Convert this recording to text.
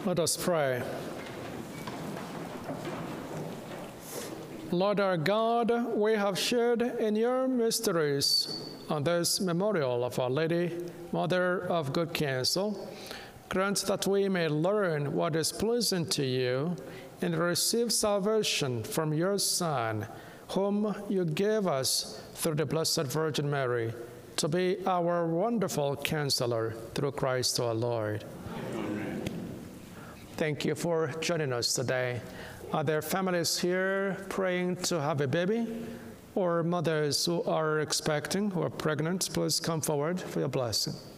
Let us pray. Lord our God, we have shared in your mysteries on this memorial of Our Lady, Mother of Good Counsel. Grant that we may learn what is pleasing to you and receive salvation from your Son, whom you gave us through the Blessed Virgin Mary, to be our wonderful counselor through Christ our Lord. Amen. Thank you for joining us today. Are there families here praying to have a baby? Or mothers who are expecting, who are pregnant? Please come forward for your blessing.